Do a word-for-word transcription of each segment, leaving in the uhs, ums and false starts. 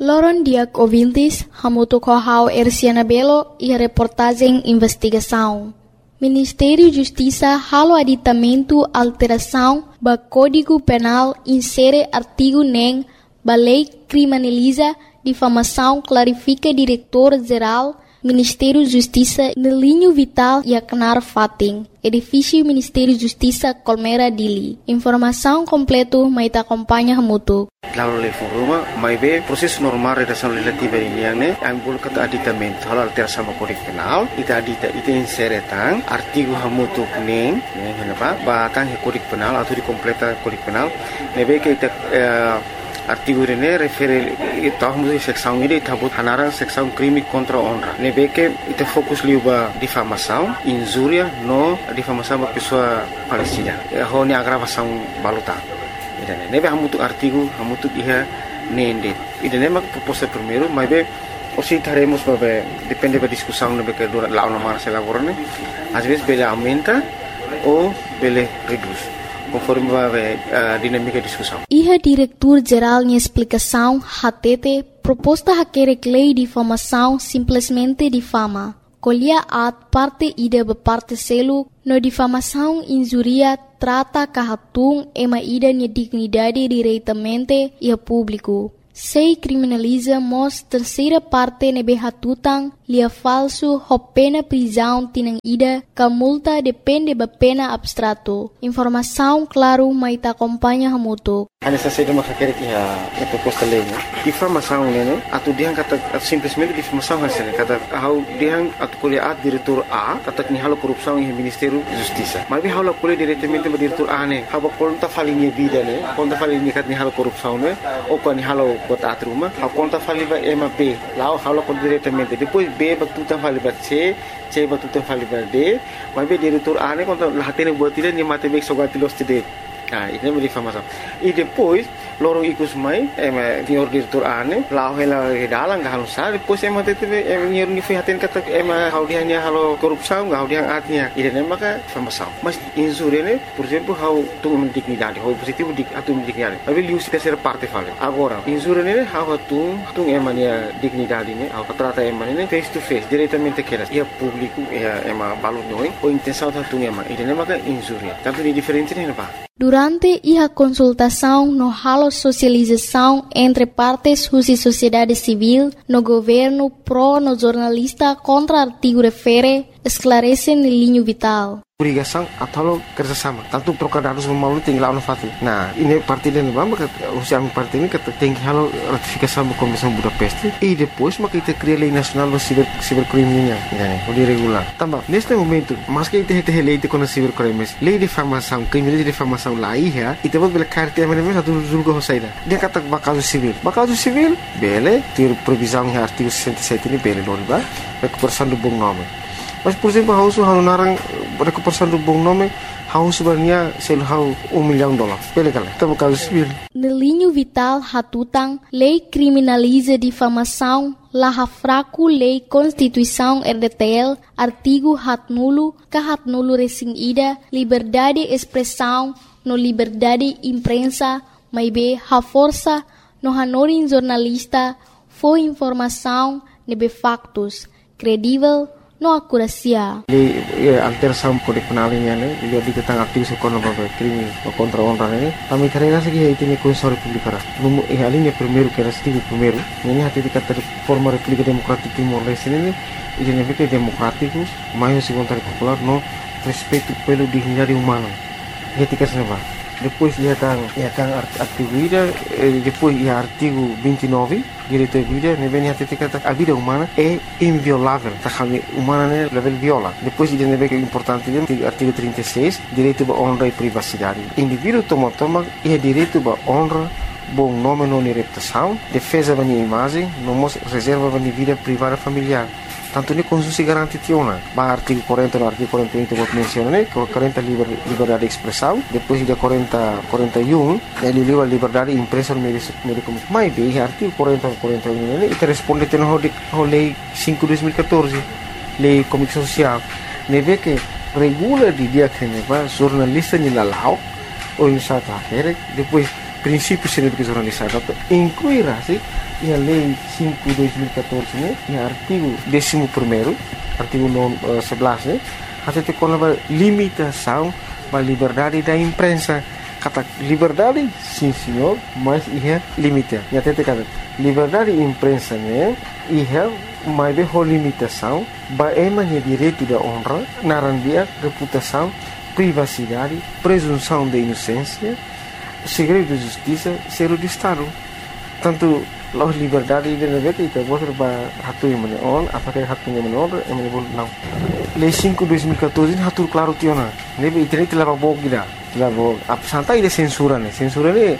Loron Diak ouvintes, Hamuto Kohau Erciana Belo e a reportagem Investigação. Ministério da Justiça halo aditamento alteração ba Código Penal insere artigo nem ba lei criminaliza difamação clarifica diretor-geral Ministério da Justiça no linho vital e acnar fating. Edifício Ministério da Justiça Colmera Dili. Informação completo mais acompanha Hamuto. Lalu le foruma, mai be proses normal redação legislativa ini yang ne, ambul kata aditamento hal alteração sama Kode Penal, ita adita ita insere tang artigo hamutu neng, neng kenapa? Batang he Kode Penal atau di completa Kode Penal, nebe ke ita artigo ini refere ita hamutu seksão ini ita but hanarang seksão crime contra honra. Nebe ke ita fokus liuba difamação, injuria no difamação ba pessoa falecida. Ho ni agravação baluta. Idane nebe hamutu artigo hamutu iha nende idane mak proposta primeiro mas be osi taremos babe depende da discussão nebe que dura lá uma se lavorane às vezes bele aumenta ou bele reduz conforme babe a dinâmica da discussão. Iha diretor geral em explicação hatete proposta hakere lei de difamação simplesmente difama. Colhia at parte ida ba parte selu no difamação injuria trata kahatung ema ida nia dignidade diretamente e a público. Sei criminaliza mos terceira parte nebe hatutang lia falso ho pena prisão tinang ida ka multa depende ba pena abstrato. Informação claro mai ta acompanha hamuto. Ana sa seda makakere ki ha a proposta lei ne. Difamação ne atu diang kata simplesmente difamação hasene kata hau diang atu kuliah diretor A kata ni halo korupsão em Ministério da Justiça. Mas bi halo kuliah diretamente ba diretor A ne. Haba konta falinha vida ne. Konta falinha kat ni halo korupsão ne. O ko ni halo bot atruma. Ha konta faliba ema B. Lao halo kon diretamente. Depois B ba tutan faliba C, C ba tutan faliba D. Mas bi diretor A ne konta lahatene buat ile ni mate bek sogatilos tide. Ah, ini é difamação. E depois, lorong ikus mai, ema senhor diretor ane, lau hela dalang gak halus sah. Depois ema tete ema nyer ni fihatin kata ema hau dia nya halo korupsão gak hau dia atnya. Ide nema ka difamação. Mas insure ne, por exemplo, hau tu dignidade, hau positivo dik atu dignidade. Tapi liu se terceira parte fale. Agora, insure ne hau tu tu ema nia dignidade ne, hau trata ema ne face to face, diretamente keras. Ia público, ia ema balu noi, o intenção ta tu ema. Ide nema ka insure. Tanto ni diferente ne pa. Durante a consultação no halo socialização entre partes e sociedade civil, no governo pro no jornalista contra artigo refere, esclarece no linho vital. Obrigação atau kerjasama. Tanto trocar dados memalu tinggal no fatu. Nah, ini parti dan bamba kat usia parti ini kat tinggi halo ratifikasi sama Komisi Budapest. E depois maka kita cria lei nasional do ciber cibercriminal, yani, o de regular. Tambah, neste momento, mas que kita hete lei de com cibercrimes, lei de difamação, crime de difamação lá ia, e temos bela carta mas mesmo satu julgo hosaida. Dia kata bakal civil. Bakal civil, bele, ter previsão em artigo sessenta e sete ini bele non ba, recuperação do bom nome. Mas, por exemplo, hau su hau narang recuperação do bom nome, hau sebenarnya sel hau um milhão de dólares. Pele kala, tamo caso civil. No linho vital hatutang, lei criminaliza difamação, laha fraco lei Constituição R D T L, artigo hat nulo, ka hat nulo resing ida, liberdade de expressão, no liberdade imprensa, mai be ha força, no hanorin jornalista, foi informação, nebe factos, credível, no akurasia. Di alteração Kode Penal ini ane, dia ditentang artigo sekono babe crime contra honra ini. Kami karena segi itu ni Konstitusi Republik Ara. Numu eh alinha primeiro que era artigo primeiro. Ini hati dikata forma República Democrática Timor Leste ini, ini nebeke democráticos, mais se vontade popular no respeito pelo dignidade humana. Dia tiga seneva. Depois ia tang ia tang artigo ida, depois ia artigo vinte e nove, direito à vida, ne vem até kata a vida humana é inviolável, tá kami humana ne level viola. Depois ia ne vem importante dia artigo trinta e seis, direito à honra e privacidade. Indivíduo toma toma ia direito à honra, bom nome não reputação, defesa da imagem, não reserva da vida privada familiar. Tanto ni Constitusi garanti tiona. Ba artigo quarenta no artigo quarenta e um vou mencionar, né? quarenta liber, liberdade de expressão, depois de quarenta, quarenta e um, ele livra liberdade de imprensa no meio de comunicação. Mas bem, artigo quarenta, quarenta e um, né? E responde tem no lei cinco de dois mil e quatorze, lei comunicação social. Ne vê que regula de dia que ne va jornalista ni lalau ou em sata here, depois princípios de jornalistas, inclui assim a lei cinco de dois mil e catorze, né, e artigo décimo primeiro, artigo sebelas, né, até tem uma limitação da liberdade da imprensa. Kata liberdade, sim senhor, mas ia limite. E até tem kata liberdade da imprensa, né, ia mais de limitação, é manhã direito da honra, narandia, reputação, privacidade, presunção de inocência, segredo de justiça, segredo de Estado. Tanto as liberdades de negara itu bos para hatu yang mana on, apakah hatu yang mana on, yang mana boleh não. Lei cinco de dois mil e catorze hatu claro tiona. Nebe internet telah bawa kita, telah bawa. Apa santai ide censura ne, censura ne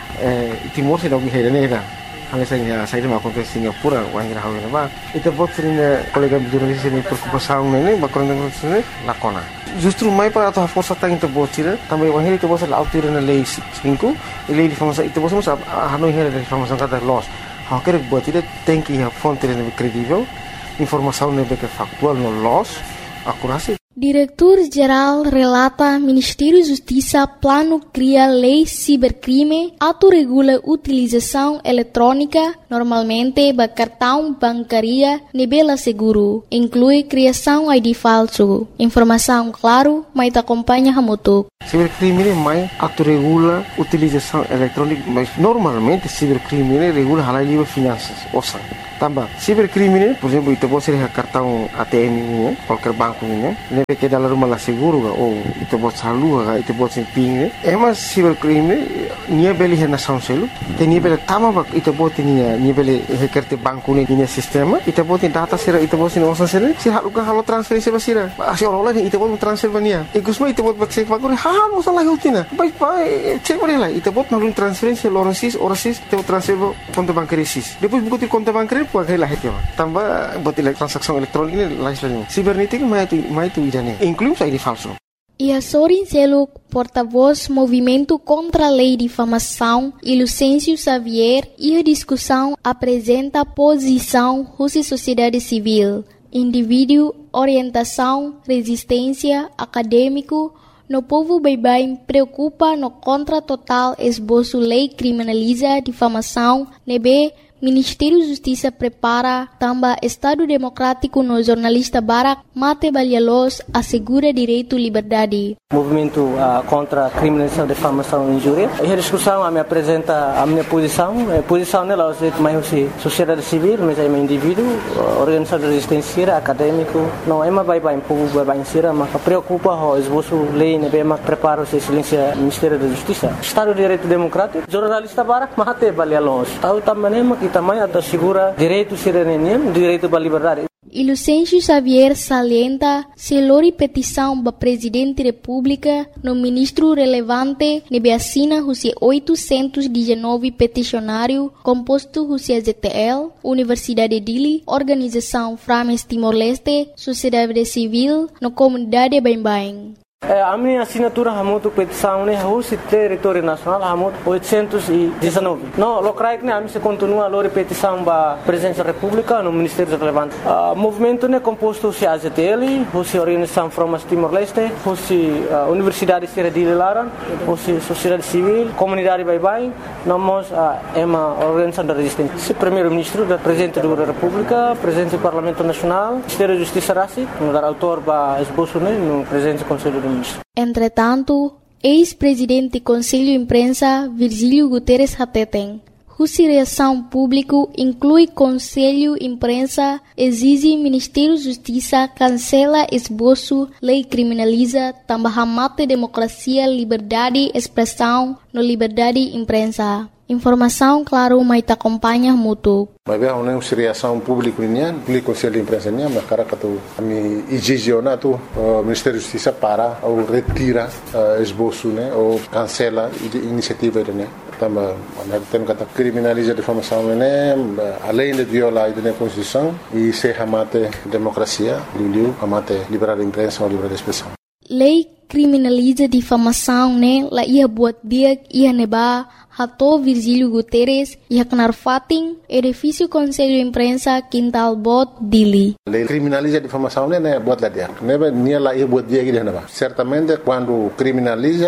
timur se lagi hera ne dah. Hanya saya saya dah makan ke Singapura, wanita hawa ne ba. Itu bos sering kolega jurnalis ini preocupação ne, bakal dengan sini lakona. Justru mai para atau força tá into botira também o ele te bosa lá altura na lei cinco e lei de formação te bosa mas a não era de formação cada loss ha quer botira tem que a fonte é credível informação não é factual no loss acurácia. Diretor-Geral relata Ministério da Justiça plano cria lei cibercrime, autorregula utilização eletrônica, normalmente ba cartão bancaria nebela seguro, inclui criação I D falso. Informação claro, mas te acompanha hamutuk. Cibercrime mais autorregula utilização eletrônica, mas normalmente cibercrime regula halal livre finanças, ouça. Tambah, cibercrime, por exemplo, itu pode ser cartão A T M ini, qualquer banco ini, nebe que dalam rumah lah seguro, ou itu pode salu, itu pode ser ping, emas cibercrime, nia beli hena sound selu, te nia beli tama bak, itu pode nia nia beli hekerte banku ni nia sistema, itu pode data sera, itu pode nia osan sera, si halu kan halu transferisi basira, asyik orang lain itu pode transfer bania, ikusma itu pode baksek bakur, hal masalah hutina, baik baik, cek boleh lah, itu pode nalun transferisi orang sis, orang sis, itu transfer konto bankari sis, depois bukuti konto bankari puai lah hati orang. Tambah buat transaksi elektronik ini lain lain. Sibernetik mai tu mai tu idane. Incluye I D falso. E a Sorin Seluk, porta-voz Movimento contra a Lei de Difamação, e Lucêncio Xavier, e a discussão apresenta a posição Rússia Sociedade Civil, indivíduo, orientação, resistência, acadêmico. No povo bem-bem preocupa no contra total esboço lei criminaliza difamação, nebe Ministério da Justiça prepara também Estado Democrático no jornalista Barak Mate Balhalos assegura direito à liberdade. Movimento uh, contra a criminalização, difamação e injúria. E a discussão a me apresenta a minha posição. A posição nela é mais sociedade civil, mas é um indivíduo, organização de resistência, acadêmico. Não é mais bem povo bem bem mas preocupa o esboço lei, né, mas prepara o silêncio Ministério da Justiça. Estado de Direito Democrático, jornalista Barak Mate Balhalos. Tahu também que também assegura direito cidadania, direito à liberdade. E Lucêncio Xavier salienta se lori petição para Presidente da República no ministro relevante nebe assina Rússia oitocentos e dezenove peticionário composto Rússia Z T L, Universidade de Dili, Organização Frames Timor-Leste, Sociedade Civil, no Comunidade Bem-Bem. A minha assinatura hamutu petição né Rússia território nacional hamut oitocentos e dezenove. No, locrai que a mim se continua a lori petição para Presidência da República no Ministério relevante. O movimento né composto se A Z T L, Rússia Organização Frames Timor-Leste, Rússia Universidade de Laran, Rússia Sociedade Civil, Comunidade Bem-Bem, nós é uma organização da resistência. Se primeiro-ministro da Presidente da República, Presidente do Parlamento Nacional, Ministério da Justiça Rassi, no dar autor para esboço né no Presidente do Conselho do Entretanto, ex-presidente do Conselho de Imprensa Virgílio Guterres Hateten, Rússia Reação Público inclui Conselho de Imprensa, exige Ministério da Justiça cancela esboço, lei criminaliza, também mate democracia, liberdade, expressão, no liberdade de imprensa. Informação, claro, mas te acompanha mútuo. Mas bem, não é reação pública nian, peli Conselho de Imprensa nian, mas cara que tu ami exigena tu Ministério da Justiça para ou retira esboço, né, ou cancela iniciativa né. Também, tem kata criminaliza a difamação né, além de violar a Constituição e se amate democracia, liu amate liberdade de imprensa ou liberdade de expressão. Lei criminaliza difamação, né? La ia buat dia ia neba hato Virgílio Guterres ia kenar fating edifício Conselho de Imprensa Quintal Bot Dili. Lei criminaliza difamação, né? Buat lá dia. Neba nia la ia buat dia que neba. Certamente quando criminaliza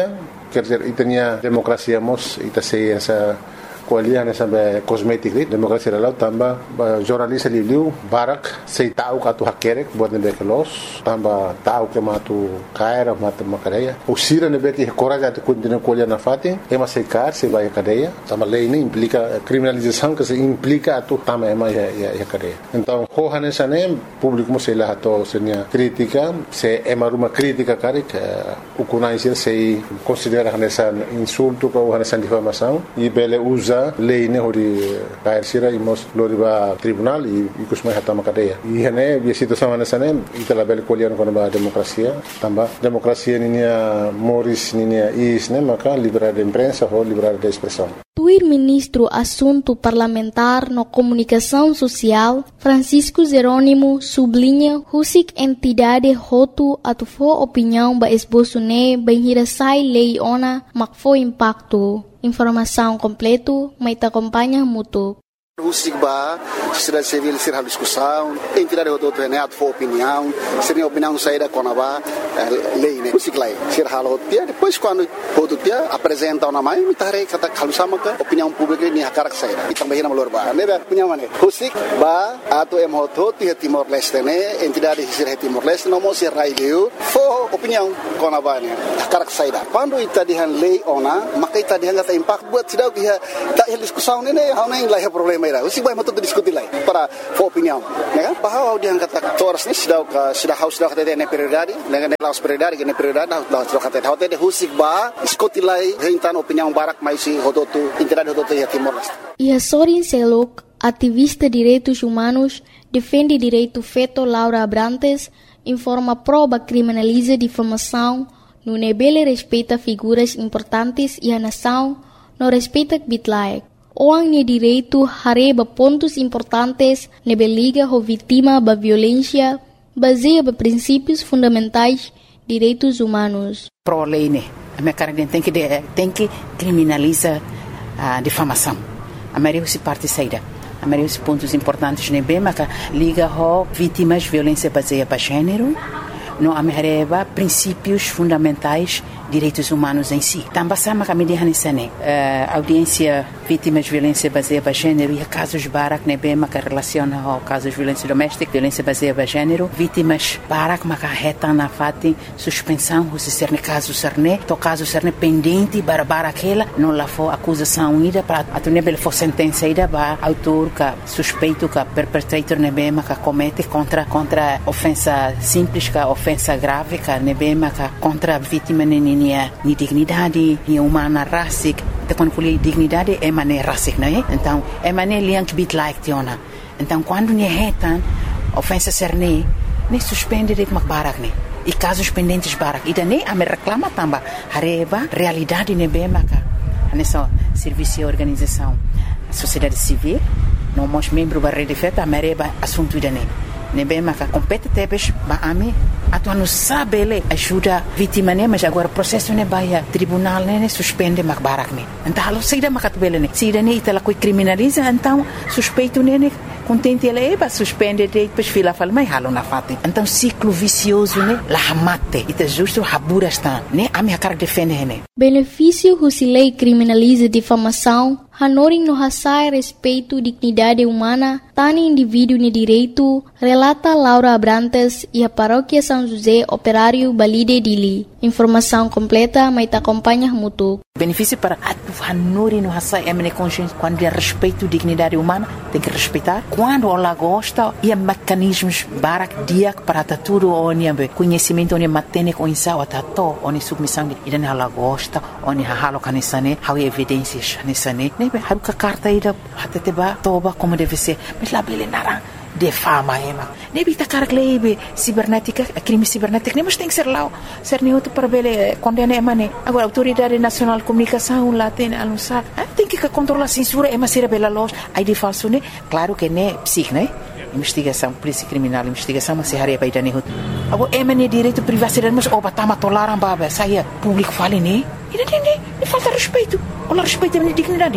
quer dizer, e tinha democracia mos, e sei essa kualiah na sampai kosmetik ni demokrasi dalau tambah jurnalis liu barak sei tahu katu hakerek buat nebe kelos tambah tahu ke matu kaira matu makadeia usira nebe que coragem de continuar kualiah na fatin ema sei kar sei vai cadeia tambah lei ni implica criminalização que se implica atu tambah ema ya ya cadeia então hohane sane público mo sei lá to senia crítica se ema ruma crítica karik ukunai sei considera nessa insulto ou nessa difamação e bele usa lei ne hori kair sira imos loriba tribunal e kusmai hatama cadeia e hane bi situação nessane itala bel kolian kono ba demokrasia tamba demokrasia ninia moris ninia is ne maka liberdade de imprensa ou liberdade de expressão. Tuir ministro assunto parlamentar no comunicação social Francisco Jerônimo sublinha husik entidade hotu atufo opinião ba esboço ne bem hirasai lei ona makfo impacto. Informação completo, mas te acompanha mútuo. O SIGBA, sociedade civil, ser a discussão, entidade do outro é a tua opinião, ser a opinião saída com a lei, né? O SIGLA, ser a outra, depois quando o outro dia apresenta uma mãe, me tarei que está calçando a opinião pública nem a cara que saída. E também na valor ba, né? Opinião né? O SIGBA, a tua é muito outro, é Timor-Leste, né? Entidade ser Timor-Leste, não mostra raio, for opinião com a ba, né? A cara que saída. Quando está de lei ona, mas que está de hanga impacto buat cidade que está a discussão né? Há nem lá é problema. O SIGBA é muito discutir lá para a opinião, né? Bahwa dia kata toras ni sudah sudah haus sudah kata ne prioridade, ne laos prioridade ne prioridade dah sudah kata dah kata o SIGBA diskutir lá rentan opinião barak mais si hodotu entidade hodotu ya Timor-Leste. E a Sorin Selok, ativista de direitos humanos, defende direito feito Laura Abrantes, informa prova criminaliza difamação, no nebele respeita figuras importantes e a nação, no respeita bitlaek. Orang ni direito hareba pontos importantes nebe liga ho vítima ba violência baseia ba princípios fundamentais direitos humanos. Pro lei né, a minha cara tem que tem que criminaliza a difamação. A maioria se parte saída. A maioria dos pontos importantes nebe maca liga ho vítimas violência baseia ba gênero. No amereba princípios fundamentais direitos humanos em si. Também sama kami dihanisane audiência vítimas de violência baseada em gênero e casos barak nebe maka relaciona ao casos de violência doméstica, violência baseada em gênero, vítimas barak maka reta na fati suspensão se ser ne caso serne, to caso serne pendente para aquela não lá for acusação ida para a nebe for sentença ida ba autor ka suspeito ka perpetrator nebe maka comete contra contra ofensa simples ka ofensa grave ka nebe maka contra vítima ne Nia, ni dignidade, ni humana racic, então quando falei dignidade é maneira racic, não é? Então é maneira liang bit like tiona. Então quando ni retan ofensa serne, nem suspende de macbarak ne. E casos pendentes barak, e daí a me reclama também, hareba realidade ne bem maca. Nessa serviço e organização, sociedade civil, não mos membro da rede feta, a mereba assunto daí. Ne bem maca compete tebes ba ame atu não sabe ele ajuda vítima né mas agora processo ne baia tribunal né suspende mak barak ne então halo saída makat bele ne saída ne itala coi criminaliza então suspeito ne contente ele é suspende de depois fila fala mas halo na fate então ciclo vicioso né la mate ita justo habura está né a minha cara defende ne benefício husilei criminaliza difamação Hanoring no hasai respeito dignidade humana, tani indivíduo ni direito, relata Laura Abrantes e a paróquia São José Operário Balide Dili. Informação completa, mas te acompanha mútuo. Benefício para a Hanoring no hasai emene consciência quando é respeito dignidade humana, tem que respeitar. Quando ela gosta, e mecanismos barak diak para tudo onde conhecimento onde matene com insau atato onde submissão e dan ela gosta onde halo kanisane, hau evidências nisane. Haru ka carta ida hatete ba toba como deve ser mas lá bele nara de fama ema nebi ta cara glebe cibernética crime cibernético nem mas tem que ser lá ser neutro para bele condena ema ne agora autoridade nacional de comunicação lá tem anunciar tem que controlar a censura ema ser bela loja aí de falso ne claro que ne psic né investigação polícia criminal investigação mas se haria para ne agora ema ne direito privacidade mas oba tama tolaram baba saia público fale ne e não tem nem falta respeito olha respeito a minha dignidade ne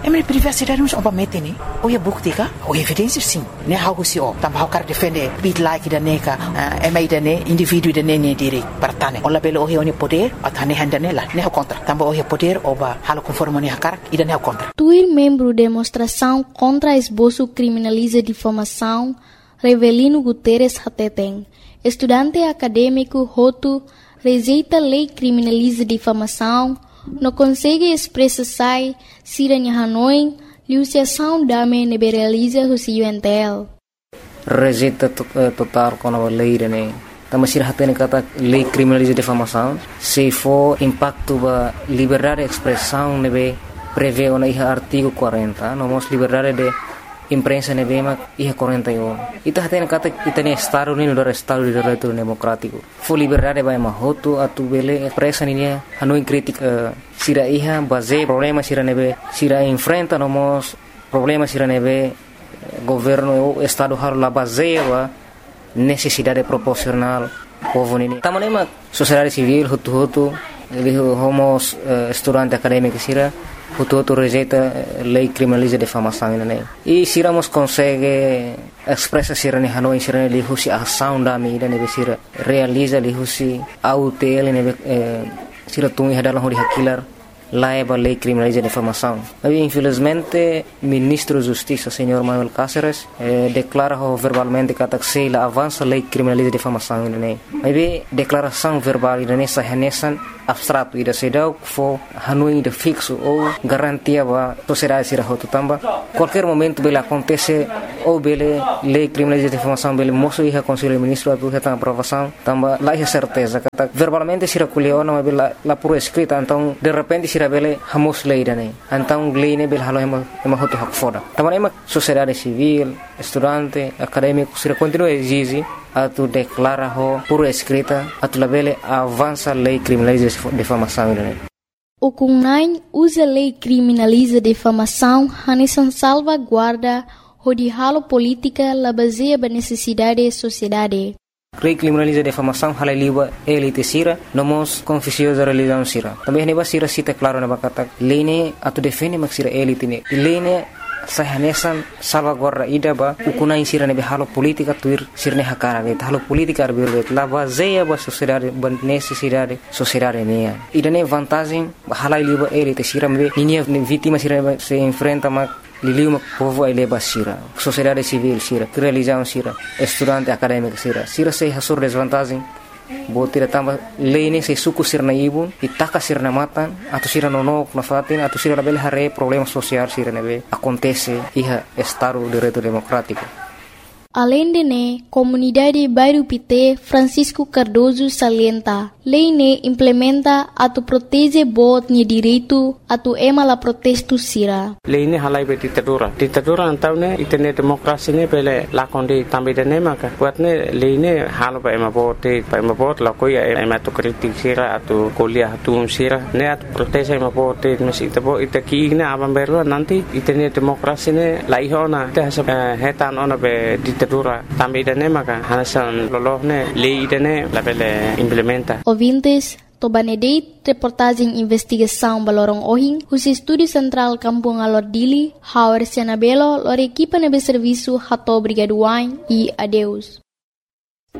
É minha privacidade nos obamete ni. O é bukti ka? O evidência sim. Ne how si o. Tam how kar defender bit like da neka. É mai da ne indivíduo da ne ne direito para tane. Ola belo o é poder, atane handa nela. Ne contra. Tam o é poder oba halo conforme ne hakar e da ne contra. Tuir membro demonstração contra esboço criminaliza difamação, Revelino Guterres Hateteng. Estudante acadêmico Hotu rejeita lei criminaliza difamação, não consegue expressar se em Hanoi, liuciação dame neberaliza o C U N T L. Rejeita total com a lei, né? Também se hatene kata lei criminaliza difamação, se for impacto ba liberdade de expressão nebe prevê o na artigo quarenta, nomos liberdade de imprensa nebe mak iha quarenta e um. Ita hatene kata itane estado ni no estado de direito democrático. Fo liberdade ba mahoto atu bele expressa ni Hanoi crítica sira iha base problema sira nebe sira enfrenta nomos problema sira nebe governo o estado har la base ba necessidade proporcional povo nini. Tamanema sociedade civil hutu-hutu ele homos uh, estudante acadêmico sira hutu-hutu rejeita lei criminaliza difamação né. E siramos consegue expressa sira ni Hanoi sira ni husi ação da mídia ne sira realiza li husi autel ne sira tungi hadalang hodi hakilar laiba lei criminaliza difamação. Mas infelizmente ministro da Justiça senhor Manuel Cáceres eh, declara verbalmente que a la avança lei criminaliza difamação né. Mas declaração verbal né sahanesan abstrato ida sedau fo Hanoi de fixo ou garantia ba sociedade sira hotu tamba qualquer momento bela acontece ou bele lei criminaliza difamação bele moço ia conselho ministro atu reta aprovação tamba lá é certeza que verbalmente sira kuliona mas bela la por escrita então de repente sira bele hamos lei dane então lei ne bele halo ema ema hotu hak foda tamba ema sociedade civil estudante acadêmico sira continua exige atu declara ho por escrita atu labele avança lei criminaliza difamação né. O Kunai usa lei criminaliza difamação hanesan salvaguarda hodi halo política la baseia ba necessidade da sociedade. Lei criminaliza difamação hala liba elite sira nomos confusiosa religião sira. Também neba sira cita claro na bakata lei ne atu defende mak sira elite ne. Lei ne sahanesan salvaguarda ida ba ukunai sira nebe halo politika tuir sirne hakara ge halo politika arbirbe la baseia ba sociedade ba necessidade sociedade ne ida ne vantagem hala liba elite sira me ninia vítima sira se enfrenta ma liliu mak povo ele ba sira sociedade civil sira religião sira estudante acadêmico sira sira se hasur desvantagem botira tamba lei se suku sirna ibun itaka sirna matan atau sira nonok na fatin atau sira label hare problema social sira nebe acontece iha estado de direito democrático. Além de ne, comunidade Bairro Pité Francisco Cardoso salienta, lei ne implementa atu protege bot ni direito atu ema la protesto sira. Lei ne halai be ditadura. Ditadura antau ne itene demokrasi ne pele lakonde tambe de ne maka. Buat ne lei ne halo ba ema bote, ba ema bot la koia ema tu kritik sira atu kuliah atu sira ne atu protege ema bote mes itabo itaki ne abam berwa nanti itene demokrasi ne la ihona te hasa hetan ona be ditadura tambe de ne maka hanasan lolohne lei de ne la pele implementa. Ouvintes, Tobanedeit, reportagem investigação Balorong Ohing, os Estúdio Central Kampung Alordili, Hauer Sianabelo, lor equipa nebe serviço Hato Brigaduain e adeus.